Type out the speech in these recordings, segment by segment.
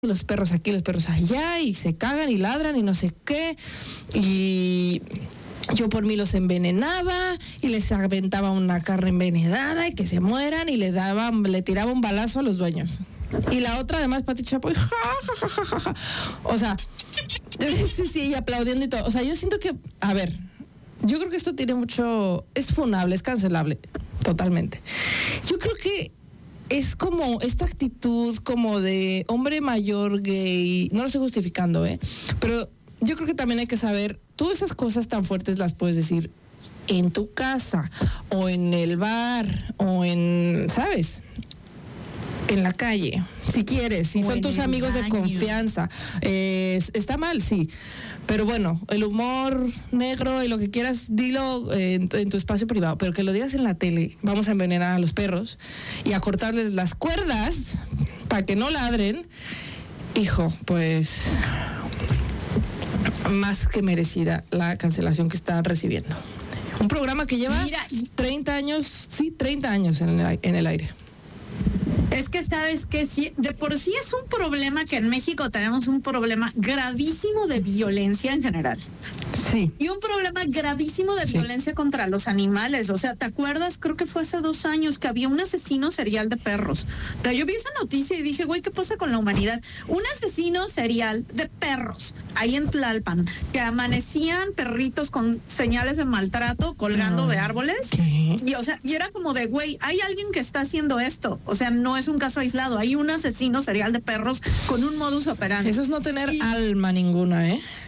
los perros aquí, los perros allá, y se cagan y ladran y no sé qué, y yo por mí los envenenaba y les aventaba una carne envenenada y que se mueran, y le tiraba un balazo a los dueños. Y la otra, además, Pati Chapoy, ja, ja, ja, ja, ja. O sea, sí, y aplaudiendo y todo. O sea, yo siento que, a ver, yo creo que esto tiene mucho, es funable, es cancelable, totalmente. Yo creo que es como esta actitud como de hombre mayor gay, no lo estoy justificando, pero yo creo que también hay que saber, tú esas cosas tan fuertes las puedes decir en tu casa, o en el bar, o en, ¿sabes?, en la calle, si quieres, si son tus amigos de confianza. Está mal, sí, pero bueno, el humor negro y lo que quieras, dilo en tu espacio privado, pero que lo digas en la tele, vamos a envenenar a los perros y a cortarles las cuerdas para que no ladren, hijo, pues más que merecida la cancelación que están recibiendo. Un programa que lleva 30 años en el aire. Es que sabes que sí, de por sí es un problema que en México tenemos un problema gravísimo de violencia en general. Sí. Y un problema gravísimo de violencia contra los animales. O sea, ¿te acuerdas? Creo que fue hace 2 años que había un asesino serial de perros. Pero yo vi esa noticia y dije, güey, ¿qué pasa con la humanidad? Un asesino serial de perros ahí en Tlalpan, que amanecían perritos con señales de maltrato colgando de árboles. ¿Qué? Y, o sea, y era como de, güey, hay alguien que está haciendo esto. O sea, no es un caso aislado. Hay un asesino serial de perros con un modus operandi. Eso es no tener alma ninguna,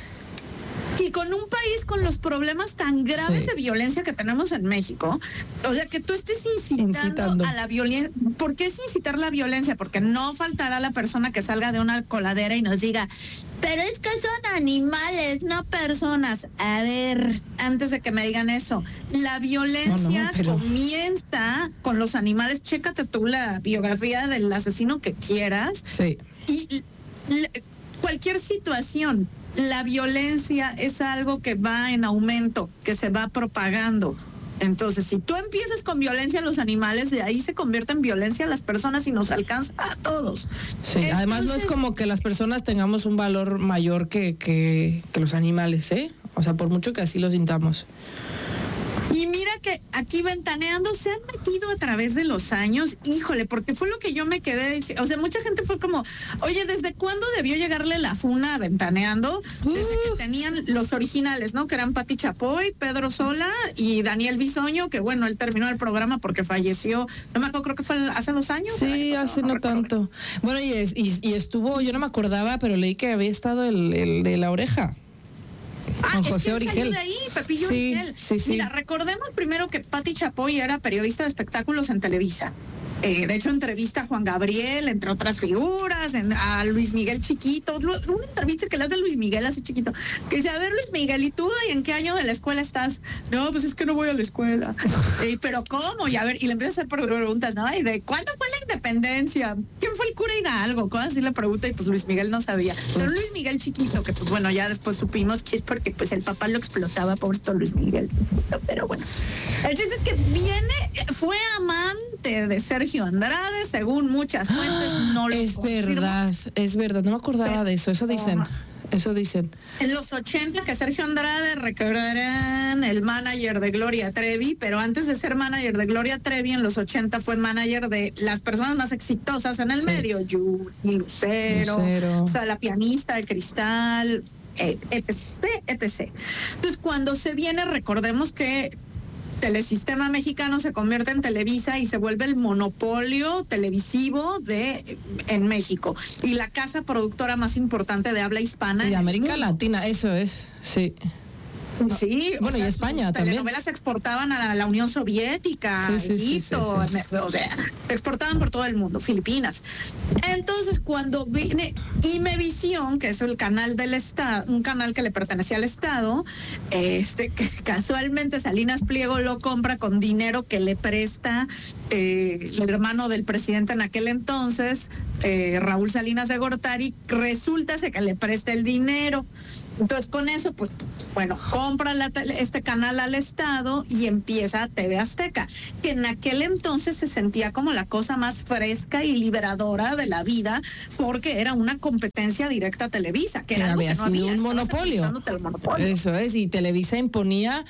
Y con un país con los problemas tan graves de violencia que tenemos en México, o sea, que tú estés incitando a la violencia. ¿Por qué es incitar la violencia? Porque no faltará la persona que salga de una coladera y nos diga, pero es que son animales, no personas. A ver, antes de que me digan eso, la violencia comienza con los animales. Chécate tú la biografía del asesino que quieras. Sí. Y cualquier situación. La violencia es algo que va en aumento, que se va propagando. Entonces, si tú empiezas con violencia a los animales, de ahí se convierte en violencia a las personas y nos alcanza a todos. Sí, entonces, además no es como que las personas tengamos un valor mayor que los animales, O sea, por mucho que así lo sintamos. Y mira que aquí Ventaneando se han metido a través de los años, híjole, porque fue lo que yo me quedé, o sea, mucha gente fue como, oye, ¿desde cuándo debió llegarle la funa a Ventaneando? Desde que tenían los originales, ¿no? Que eran Pati Chapoy, Pedro Sola y Daniel Bisoño, que bueno, él terminó el programa porque falleció, no me acuerdo, creo que fue hace 2 años. Sí, hace no tanto. Bueno, y estuvo, yo no me acordaba, pero leí que había estado el de La Oreja. Con José Origel. De ahí, Pepillo Origel. Sí. Mira, recordemos primero que Pati Chapoy era periodista de espectáculos en Televisa. De hecho, entrevista a Juan Gabriel, entre otras figuras, a Luis Miguel chiquito, una entrevista que le hace Luis Miguel así chiquito, que dice, a ver, Luis Miguel, ¿y tú en qué año de la escuela estás? No, pues es que no voy a la escuela. ¿Pero cómo? Y a ver, y le empieza a hacer preguntas, ¿no? ¿Y de cuándo fue la independencia? ¿Quién fue el cura Hidalgo? Cosas así le pregunta, y pues Luis Miguel no sabía. Pero Luis Miguel chiquito, que pues bueno, ya después supimos que es porque pues el papá lo explotaba, pobrecito Luis Miguel. Pero bueno, el chiste es que fue amante de Sergio Andrade, según muchas fuentes, no lo es verdad, no me acordaba de eso, eso dicen. En los 80 que Sergio Andrade, recordarán, el manager de Gloria Trevi, pero antes de ser manager de Gloria Trevi, en los 80 fue manager de las personas más exitosas en el medio, Yuri, Lucero, o sea, la pianista de Cristal, etc. Entonces, cuando se viene, recordemos que Telesistema Mexicano se convierte en Televisa y se vuelve el monopolio televisivo en México y la casa productora más importante de habla hispana y de América Latina, eso es, sí. Sí, bueno, o sea, y España sus también. telenovelas se exportaban a la Unión Soviética, Egipto, o sea, se exportaban por todo el mundo, Filipinas. Entonces, cuando viene Imevisión, que es el canal del Estado, un canal que le pertenecía al Estado, que casualmente Salinas Pliego lo compra con dinero que le presta el hermano del presidente en aquel entonces, Raúl Salinas de Gortari, resulta que le presta el dinero. Entonces con eso, pues, bueno, compra este canal al Estado y empieza TV Azteca, que en aquel entonces se sentía como la cosa más fresca y liberadora de la vida, porque era una competencia directa a Televisa, que era algo había que no sido había, un monopolio. monopolio. Eso es, y Televisa imponía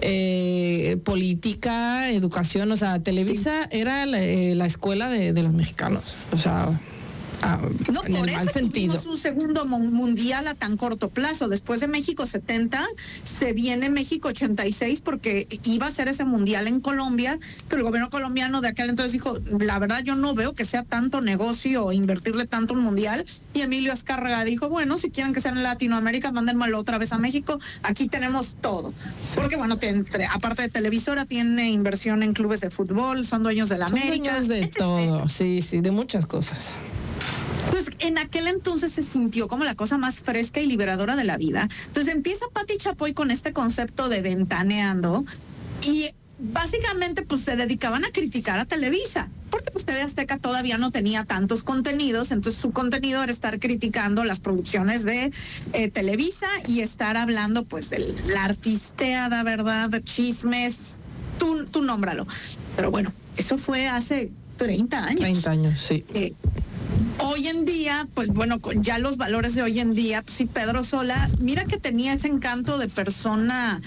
política, educación, o sea, Televisa era la escuela de los mexicanos, o sea... No, en por el mal eso sentido. tuvimos un segundo mundial a tan corto plazo. Después de México 70, se viene México 86 porque iba a ser ese mundial en Colombia, pero el gobierno colombiano de aquel entonces dijo, la verdad yo no veo que sea tanto negocio invertirle tanto un mundial, y Emilio Azcárraga dijo, bueno, si quieren que sea en Latinoamérica, mándenmelo otra vez a México, aquí tenemos todo. Sí. Porque bueno, aparte de televisora, tiene inversión en clubes de fútbol, son dueños de la América. Son dueños de todo, sí, de muchas cosas. Pues en aquel entonces se sintió como la cosa más fresca y liberadora de la vida. Entonces empieza Pati Chapoy con este concepto de ventaneando y básicamente pues se dedicaban a criticar a Televisa, porque pues TV Azteca todavía no tenía tantos contenidos, entonces su contenido era estar criticando las producciones de Televisa y estar hablando pues de la artisteada, ¿verdad? Chismes, tú nómbralo. Pero bueno, eso fue hace 30 años. 30 años, sí. Hoy en día, pues bueno, ya los valores de hoy en día, pues sí, Pedro Sola, mira que tenía ese encanto de persona,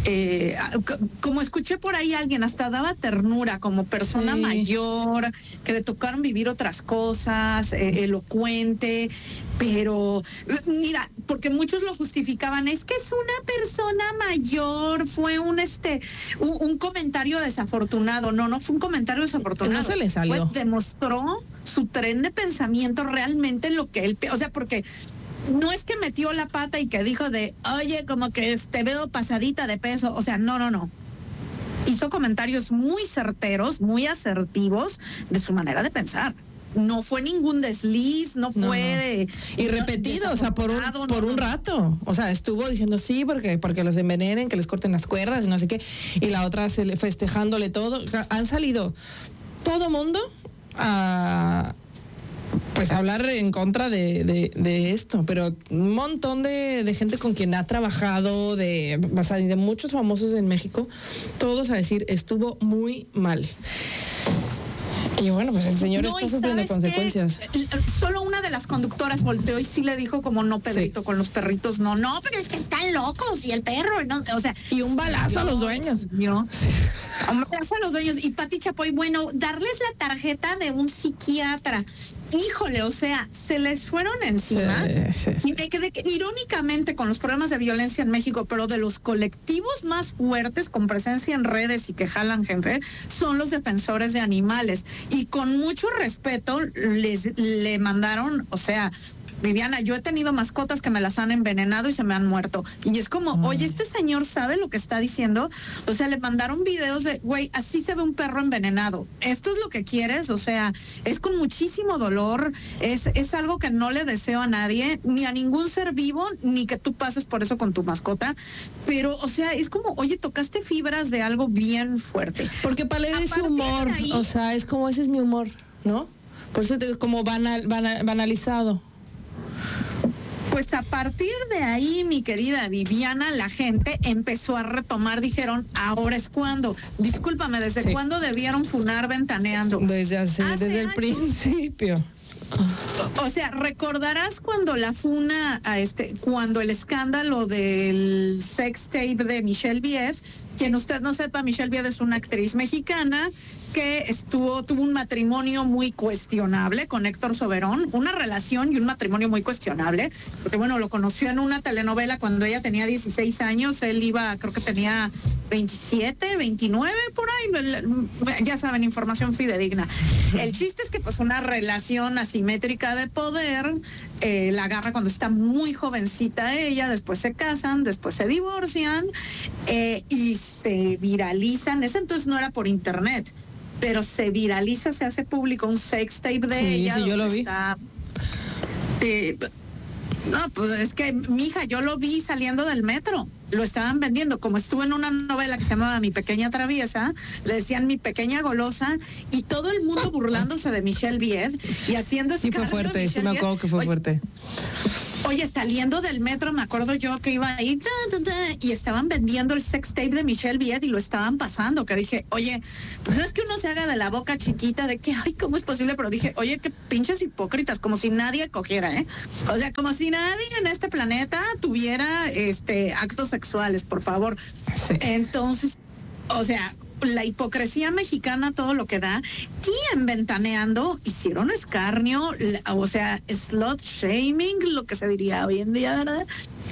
como escuché por ahí alguien, hasta daba ternura como persona mayor, que le tocaron vivir otras cosas, elocuente, pero mira, porque muchos lo justificaban, es que es una persona mayor, fue un comentario desafortunado. No fue un comentario desafortunado. No se le salió. Demostró su tren de pensamiento realmente lo que él, o sea, porque no es que metió la pata y que dijo de, oye, como que te veo pasadita de peso, o sea, no. Hizo comentarios muy certeros, muy asertivos de su manera de pensar. No fue ningún desliz, no fue y repetido, o sea, por un rato. O sea, estuvo diciendo sí, porque los envenenen, que les corten las cuerdas y no sé qué. Y la otra festejándole todo. Han salido todo mundo a pues hablar en contra de esto, pero un montón de gente con quien ha trabajado, de muchos famosos en México, todos a decir estuvo muy mal. Y bueno, pues el señor está sufriendo consecuencias. Solo una de las conductoras volteó y sí le dijo como no, Pedrito, con los perritos, no, pero es que están locos y el perro, no, o sea. Y un balazo a los dueños. Un balazo a los dueños. Y Pati Chapoy, bueno, darles la tarjeta de un psiquiatra. Híjole, o sea, se les fueron encima. Sí. Y me quedé irónicamente con los problemas de violencia en México, pero de los colectivos más fuertes con presencia en redes y que jalan gente, son los defensores de animales. Y con mucho respeto le mandaron, o sea, Viviana, yo he tenido mascotas que me las han envenenado y se me han muerto. Y es como, oye, este señor sabe lo que está diciendo. O sea, le mandaron videos de, güey, así se ve un perro envenenado. Esto es lo que quieres. O sea, es con muchísimo dolor. Es algo que no le deseo a nadie, ni a ningún ser vivo, ni que tú pases por eso con tu mascota. Pero, o sea, es como, oye, tocaste fibras de algo bien fuerte. Porque para leer ese humor, o sea, es como, ese es mi humor, ¿no? Por eso te digo, como banalizado. Pues a partir de ahí, mi querida Viviana, la gente empezó a retomar, dijeron, ahora es cuando. Discúlpame, ¿desde cuándo debieron funar ventaneando? Desde el principio. O sea, recordarás cuando la funa, cuando el escándalo del sex tape de Michelle Vies, quien usted no sepa, Michelle Vies es una actriz mexicana que tuvo un matrimonio muy cuestionable con Héctor Soberón, una relación y un matrimonio muy cuestionable, porque bueno, lo conoció en una telenovela cuando ella tenía 16 años, él creo que tenía 27, 29, por ahí, ya saben, información fidedigna. El chiste es que pues una relación asimétrica de poder, la agarra cuando está muy jovencita ella, después se casan, después se divorcian y se viralizan. Ese entonces no era por internet, pero se viraliza, se hace público un sex tape de ella. Sí, yo lo vi. No, pues es que, mija, yo lo vi saliendo del metro. Lo estaban vendiendo. Como estuve en una novela que se llamaba Mi Pequeña Traviesa, le decían Mi Pequeña Golosa, y todo el mundo burlándose de Michelle Vies y haciendo Sí, fue fuerte, sí me acuerdo que fue fuerte. Oye, saliendo del metro, me acuerdo yo que iba ahí y estaban vendiendo el sex tape de Michelle Viet y lo estaban pasando, que dije, oye, pues no es que uno se haga de la boca chiquita de que, ay, ¿cómo es posible? Pero dije, oye, qué pinches hipócritas, como si nadie cogiera, ¿eh? O sea, como si nadie en este planeta tuviera actos sexuales, por favor. Sí. Entonces, o sea, la hipocresía mexicana, todo lo que da, y en Ventaneando hicieron escarnio, o sea, slut shaming, lo que se diría hoy en día, ¿verdad?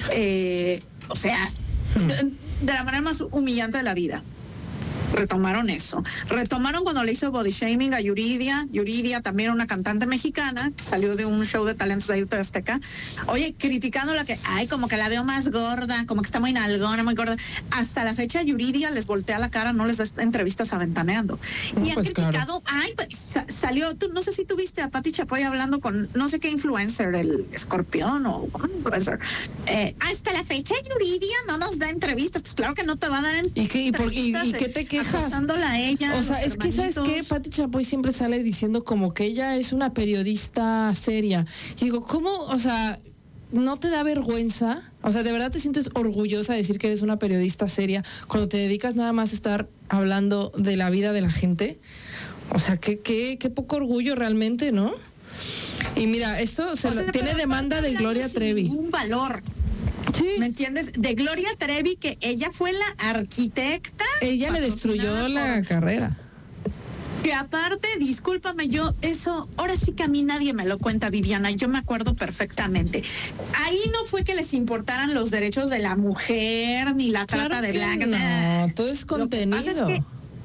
O sea, de la manera más humillante de la vida. Retomaron eso. Retomaron cuando le hizo body shaming a Yuridia. Yuridia, también una cantante mexicana, que salió de un show de talentos de TV Azteca. Oye, criticándola que, ay, como que la veo más gorda, como que está muy nalgona, muy gorda. Hasta la fecha, Yuridia les voltea la cara, no les da entrevistas a Ventaneando. Y han criticado, claro. Ay, salió, tú, no sé si tuviste a Pati Chapoy hablando con no sé qué influencer, el Escorpión o influencer. Hasta la fecha, Yuridia no nos da entrevistas. Pues claro que no te va a dar entrevistas. ¿Y qué te quejas? Acosándola a ella. O sea, es que, ¿sabes qué? Pati Chapoy siempre sale diciendo como que ella es una periodista seria. Y digo, ¿cómo? O sea, ¿no te da vergüenza? O sea, ¿de verdad te sientes orgullosa de decir que eres una periodista seria cuando te dedicas nada más a estar hablando de la vida de la gente? O sea, qué poco orgullo realmente, ¿no? Y mira, esto tiene demanda de Gloria Trevi. Ningún valor. Sí. ¿Me entiendes? De Gloria Trevi, que ella fue la arquitecta. Ella le destruyó la carrera. Que aparte, discúlpame, ahora sí que a mí nadie me lo cuenta, Viviana, yo me acuerdo perfectamente. Ahí no fue que les importaran los derechos de la mujer, ni la trata de blancas. No, todo es contenido. Lo que pasa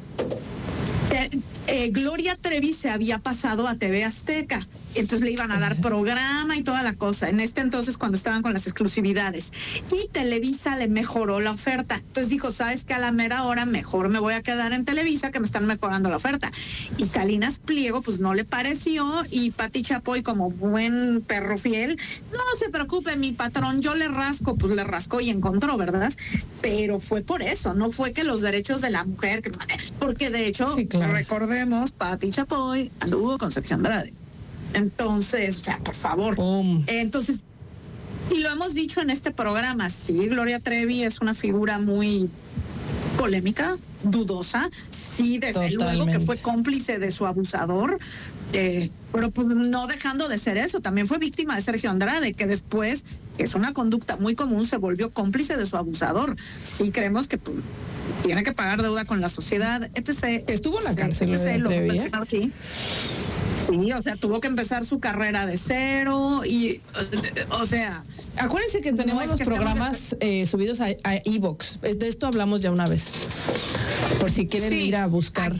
es que Gloria Trevi se había pasado a TV Azteca, entonces le iban a dar programa y toda la cosa, en entonces cuando estaban con las exclusividades, y Televisa le mejoró la oferta, entonces dijo, sabes que a la mera hora mejor me voy a quedar en Televisa, que me están mejorando la oferta, y Salinas Pliego pues no le pareció, y Pati Chapoy, como buen perro fiel, no se preocupe mi patrón, yo le rasco, pues le rascó y encontró, ¿verdad? Pero fue por eso, no fue que los derechos de la mujer, porque de hecho, sí, claro. Recordemos, Pati Chapoy anduvo con Sergio Andrade. Entonces, o sea, por favor. Entonces, y lo hemos dicho en este programa, sí, Gloria Trevi es una figura muy polémica, dudosa, sí, desde luego que fue cómplice de su abusador, pero pues no dejando de ser eso, también fue víctima de Sergio Andrade, que después, que es una conducta muy común, se volvió cómplice de su abusador. Sí, creemos que pues, tiene que pagar deuda con la sociedad, etc. Estuvo en la cárcel, lo mencionado aquí. Sí, o sea, tuvo que empezar su carrera de cero y, o sea... Acuérdense que tenemos los programas subidos a iVoox. De esto hablamos ya una vez, por si quieren ir a buscar.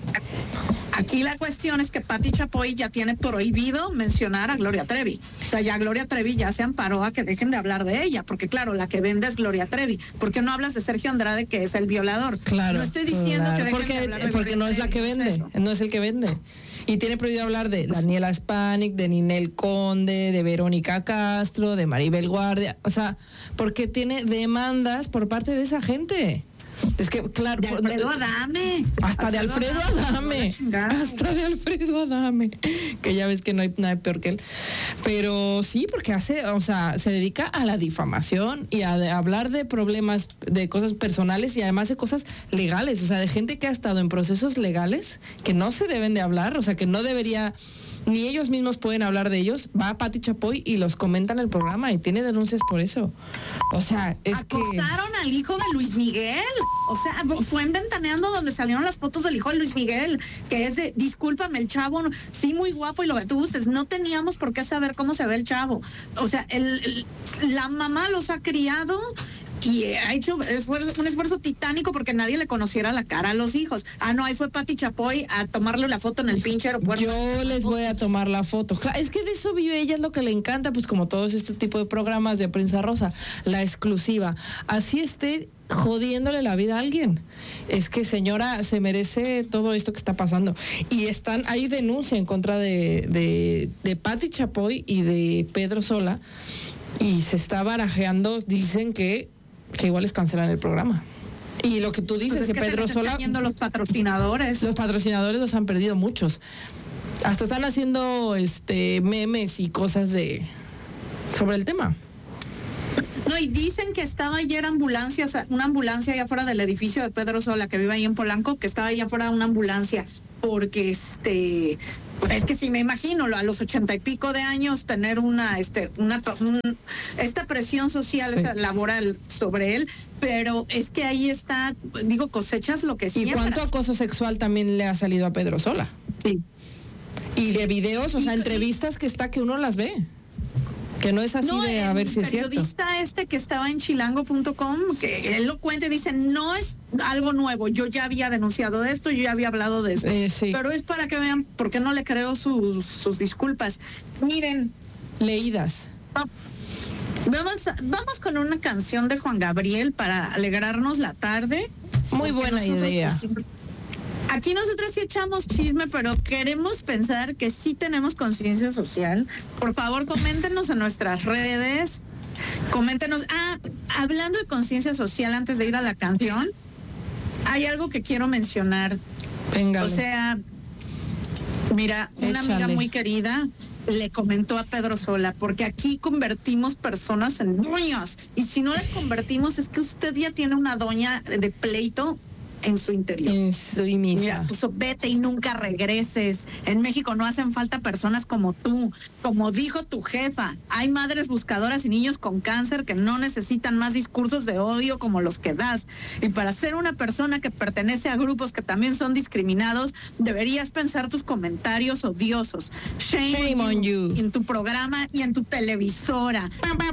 Aquí la cuestión es que Pati Chapoy ya tiene prohibido mencionar a Gloria Trevi. O sea, ya Gloria Trevi ya se amparó a que dejen de hablar de ella, porque claro, la que vende es Gloria Trevi. ¿Por qué no hablas de Sergio Andrade, que es el violador? Claro. No estoy diciendo que dejen de hablar de porque no es la que vende, no es el que vende. Y tiene prohibido hablar de Daniela Spanik, de Ninel Conde, de Verónica Castro, de Maribel Guardia. O sea, porque tiene demandas por parte de esa gente. Es que, claro. De Alfredo Adame. Hasta de Alfredo Adame. Hasta de Alfredo Adame. Que ya ves que no hay nada peor que él. Pero sí, porque se dedica a la difamación y a hablar de problemas, de cosas personales y además de cosas legales. O sea, de gente que ha estado en procesos legales que no se deben de hablar. O sea, que no debería, ni ellos mismos pueden hablar de ellos. Va a Pati Chapoy y los comenta en el programa y tiene denuncias por eso. O sea, acostaron al hijo de Luis Miguel. O sea, fue en Ventaneando donde salieron las fotos del hijo de Luis Miguel, que es de, discúlpame, el chavo, sí, muy guapo y lo que tú gustes, no teníamos por qué saber cómo se ve el chavo. O sea, la mamá los ha criado y ha hecho un esfuerzo titánico porque nadie le conociera la cara a los hijos. No, ahí fue Pati Chapoy a tomarle la foto en el pinche aeropuerto. Yo les voy a tomar la foto. Claro, es que de eso vive ella, es lo que le encanta, pues como todos este tipo de programas de prensa rosa, la exclusiva. Así esté jodiéndole la vida a alguien. Es que, señora, se merece todo esto que está pasando. Y hay denuncia en contra de Pati Chapoy y de Pedro Sola, y se está barajeando, dicen que igual les cancelan el programa. Y lo que tú dices, pues es que Pedro Sola... los patrocinadores. Los patrocinadores los han perdido muchos. Hasta están haciendo memes y cosas de sobre el tema. No, y dicen que estaba ayer una ambulancia allá afuera del edificio de Pedro Sola, que vive ahí en Polanco, que estaba allá afuera una ambulancia, porque pues es que sí me imagino, a los 80 y pico de años, tener esta presión social, Sí. laboral sobre él, pero es que ahí está, digo, cosechas lo que ¿Y siembras. cuánto acoso sexual también le ha salido a Pedro Sola? Sí. Y de videos, o sea, Y- entrevistas que uno las ve. Que no es así de a ver si es cierto. El periodista que estaba en chilango.com, que él lo cuenta y dice, no es algo nuevo, yo ya había denunciado esto, yo ya había hablado de esto, Sí. pero es para que vean por qué no le creo sus disculpas. Miren, Leídas. vamos con una canción de Juan Gabriel para alegrarnos la tarde. Muy Porque buena nosotros, idea. pues, aquí nosotros sí echamos chisme, pero queremos pensar que sí tenemos conciencia social. Por favor, coméntenos en nuestras redes. Coméntenos. Hablando de conciencia social, antes de ir a la canción, hay algo que quiero mencionar. Venga. O sea, mira, una amiga Échale. muy querida le comentó a Pedro Sola, porque aquí convertimos personas en doñas. Y si no las convertimos, es que usted ya tiene una doña de pleito en su interior. Soy misma. Mira, pues vete y nunca regreses. En México no hacen falta personas como tú. Como dijo tu jefa, hay madres buscadoras y niños con cáncer que no necesitan más discursos de odio como los que das. Y para ser una persona que pertenece a grupos que también son discriminados, deberías pensar tus comentarios odiosos. Shame on you. En tu programa y en tu televisora.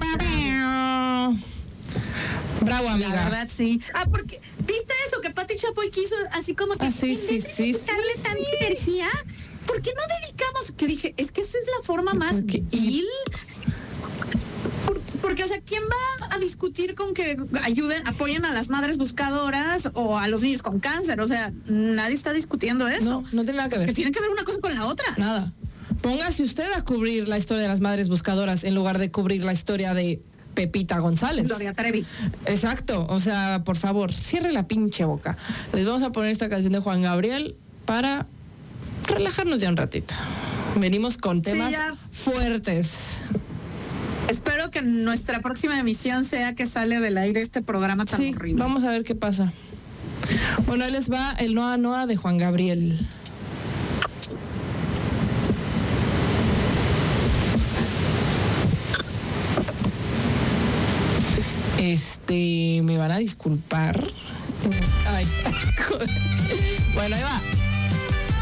Bravo, La amiga. verdad, sí. Porque, ¿viste eso? Que Pati Chapoy quiso así como que... Sí. dedicarle tanta energía. ¿Por qué no dedicamos? Que dije, es que esa es la forma más Porque- vil. Porque, o sea, ¿quién va a discutir con que apoyen a las madres buscadoras o a los niños con cáncer? O sea, nadie está discutiendo eso. No tiene nada que Que ver. tiene que ver una cosa con la otra. Nada. Póngase usted a cubrir la historia de las madres buscadoras en lugar de cubrir la historia de Pepita González. Gloria Trevi. Exacto. O sea, por favor, cierre la pinche boca. Les vamos a poner esta canción de Juan Gabriel para relajarnos ya un ratito. Venimos con temas ya. fuertes. Espero que nuestra próxima emisión sea que sale del aire este programa tan Sí, horrible. vamos a ver qué pasa. Bueno, ahí les va el Noa Noa de Juan Gabriel. Me van a disculpar. Ay, joder. Bueno, ahí va.